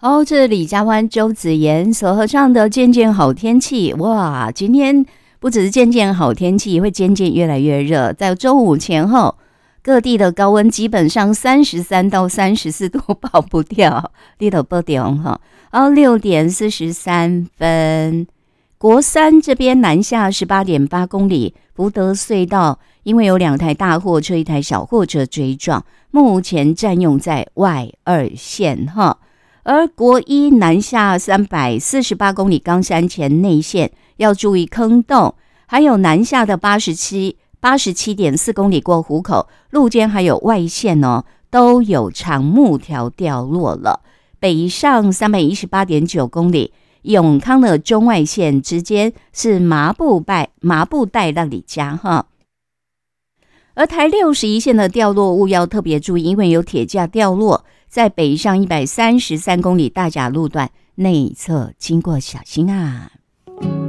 好，这是李佳欢、周子妍所合唱的《渐渐好天气》。哇，今天不只是渐渐好天气，也会渐渐越来越热。在周五前后，各地的高温基本上33到34度跑不掉，你都不掉哈。然后6:43，国三这边南下18.8公里，福德隧道因为有2台大货车、1台小货车追撞，目前占用在外2线哈。而国一南下348公里冈山前内线要注意坑洞，还有南下的87.4公里过湖口，路肩还有外线哦，都有长木条掉落了。北上318.9公里，永康的中外线之间是麻布袋让你加哈。而台61线的掉落物要特别注意，因为有铁架掉落，在北上133公里大甲路段内侧经过，小心啊。